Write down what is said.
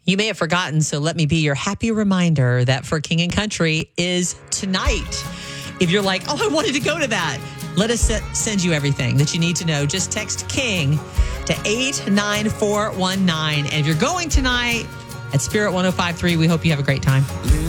You may have forgotten, so let me be your happy reminder that For King and Country is tonight. If you're like, I wanted to go to that, let us send you everything that you need to know. Just text King to 89419. And if you're going tonight at Spirit 105.3, we hope you have a great time.